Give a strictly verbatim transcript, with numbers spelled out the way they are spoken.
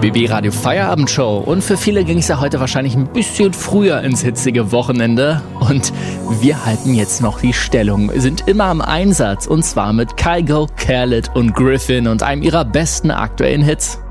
B B Radio Feierabendshow. Und für viele ging es ja heute wahrscheinlich ein bisschen früher ins hitzige Wochenende. Und wir halten jetzt noch die Stellung, sind immer am Einsatz. Und zwar mit Kygo, Khaled und Griffin und einem ihrer besten aktuellen Hits.